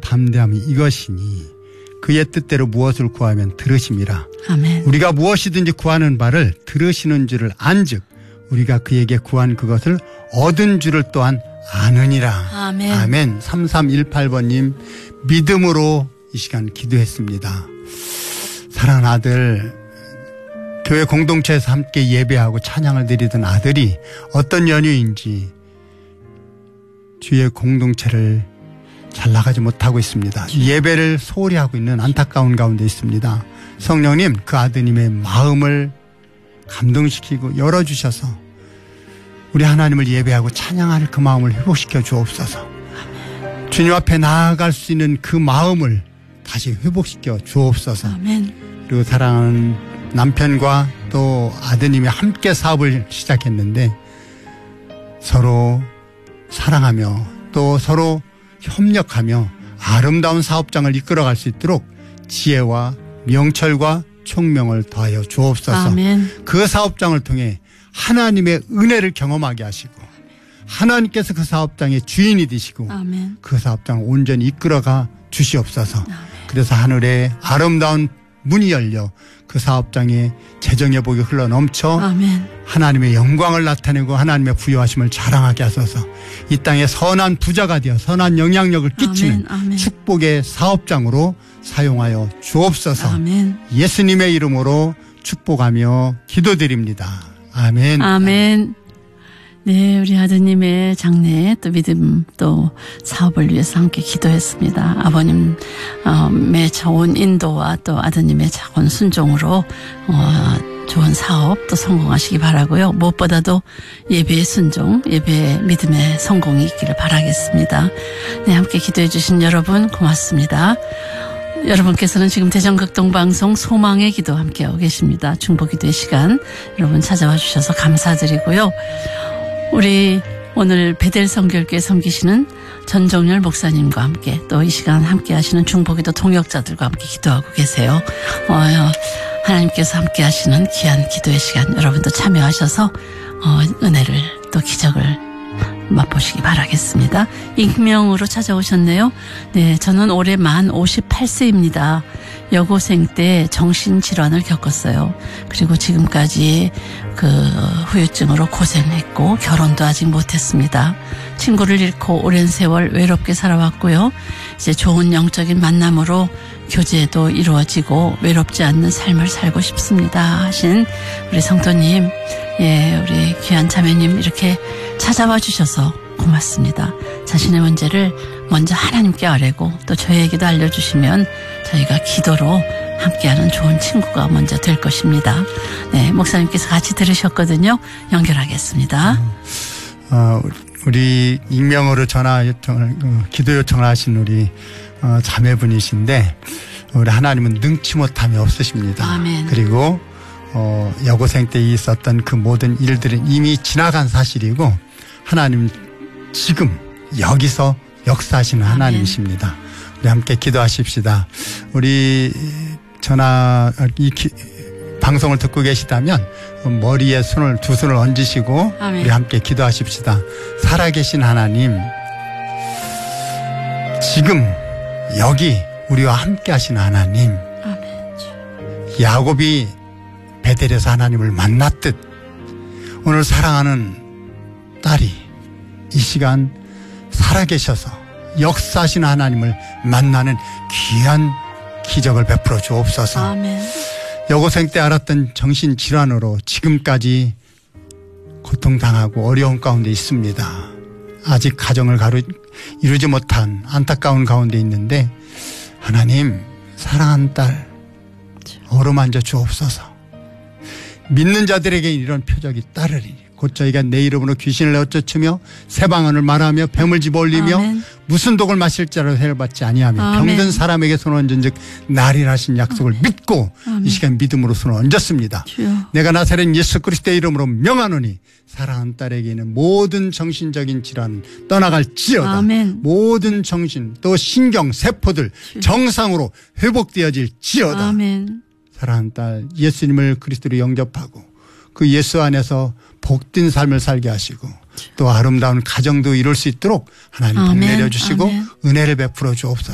담대함이 이것이니 그의 뜻대로 무엇을 구하면 들으심이라. 아멘. 우리가 무엇이든지 구하는 바를 들으시는 줄을 안즉 우리가 그에게 구한 그것을 얻은 줄을 또한 아느니라. 아멘. 아멘. 3318번님 믿음으로 이 시간 기도했습니다. 사랑하는 아들, 교회 공동체에서 함께 예배하고 찬양을 드리던 아들이 어떤 연유인지 주의 공동체를 잘 나가지 못하고 있습니다. 예배를 소홀히 하고 있는 안타까운 가운데 있습니다. 성령님, 그 아드님의 마음을 감동시키고 열어주셔서 우리 하나님을 예배하고 찬양할 그 마음을 회복시켜 주옵소서. 주님 앞에 나아갈 수 있는 그 마음을 다시 회복시켜 주옵소서. 아멘. 그리고 사랑하는 남편과 또 아드님이 함께 사업을 시작했는데 서로 사랑하며 또 서로 협력하며 아름다운 사업장을 이끌어갈 수 있도록 지혜와 명철과 총명을 더하여 주옵소서. 아멘. 그 사업장을 통해 하나님의 은혜를 경험하게 하시고 하나님께서 그 사업장의 주인이 되시고 아멘. 그 사업장을 온전히 이끌어가 주시옵소서. 아멘. 그래서 하늘에 아름다운 문이 열려 그 사업장에 재정의 복이 흘러넘쳐 아멘. 하나님의 영광을 나타내고 하나님의 부여하심을 자랑하게 하소서. 이 땅에 선한 부자가 되어 선한 영향력을 끼치는 아멘. 아멘. 축복의 사업장으로 사용하여 주옵소서. 아멘. 예수님의 이름으로 축복하며 기도드립니다. 아멘. 아멘. 네, 우리 아드님의 장래 또 믿음 또 사업을 위해서 함께 기도했습니다. 아버님의 좋은 인도와 또 아드님의 작은 순종으로 좋은 사업 또 성공하시기 바라고요. 무엇보다도 예배의 순종, 예배의 믿음의 성공이 있기를 바라겠습니다. 네, 함께 기도해 주신 여러분 고맙습니다. 여러분께서는 지금 대전극동방송 소망의 기도 함께하고 계십니다. 중보기도의 시간 여러분 찾아와 주셔서 감사드리고요. 우리 오늘 베델 선교교회 섬기시는 전정열 목사님과 함께 또 이 시간 함께 하시는 중보기도 동역자들과 함께 기도하고 계세요. 하나님께서 함께 하시는 귀한 기도의 시간 여러분도 참여하셔서 은혜를 또 기적을 맛보시기 바라겠습니다. 익명으로 찾아오셨네요. 네, 저는 올해 만 58세입니다. 여고생 때 정신질환을 겪었어요. 그리고 지금까지 그 후유증으로 고생했고 결혼도 아직 못했습니다. 친구를 잃고 오랜 세월 외롭게 살아왔고요. 이제 좋은 영적인 만남으로 교제도 이루어지고 외롭지 않는 삶을 살고 싶습니다 하신 우리 성도님, 예, 우리 귀한 자매님 이렇게 찾아와 주셔서 고맙습니다. 자신의 문제를 먼저 하나님께 아뢰고 또 저희에게도 알려주시면 저희가 기도로 함께하는 좋은 친구가 먼저 될 것입니다. 네, 목사님께서 같이 들으셨거든요. 연결하겠습니다. 우리 익명으로 기도 요청을 하신 우리 자매분이신데 우리 하나님은 능치 못함이 없으십니다. 아멘. 그리고 여고생 때 있었던 그 모든 일들은 이미 지나간 사실이고 하나님 지금 여기서 역사하시는 아멘. 하나님이십니다. 우리 함께 기도하십시다. 우리 방송을 듣고 계시다면 머리에 두 손을 얹으시고 아멘. 우리 함께 기도하십시다. 살아계신 하나님, 지금 여기 우리와 함께 하시는 하나님, 아멘. 야곱이 베델에서 하나님을 만났듯 오늘 사랑하는 딸이 이 시간 살아계셔서 역사하시는 하나님을 만나는 귀한 기적을 베풀어 주옵소서. 아멘. 여고생 때 알았던 정신질환으로 지금까지 고통당하고 어려운 가운데 있습니다. 아직 가정을 이루지 못한 안타까운 가운데 있는데 하나님, 사랑하는 딸 어루만져 주옵소서. 믿는 자들에게 이런 표적이 따르리니 곧 저희가 내 이름으로 귀신을 내쫓으며 새 방언을 말하며 뱀을 집어올리며 아멘. 무슨 독을 마실자로 해를 받지 아니하며 아멘. 병든 사람에게 손 얹은즉 나리라신 약속을 믿고 아멘. 이 시간 믿음으로 손을 얹었습니다. 주여. 내가 나사렛 예수 그리스도의 이름으로 명하노니 사랑하는 딸에게는 모든 정신적인 질환 떠나갈지어다. 아멘. 모든 정신 또 신경 세포들 정상으로 회복되어질지어다. 아멘. 사랑하는 딸 예수님을 그리스도로 영접하고 그 예수 안에서 복된 삶을 살게 하시고 또 아름다운 가정도 이룰 수 있도록 하나님 복 아멘. 내려주시고 아멘. 은혜를 베풀어 주옵소서.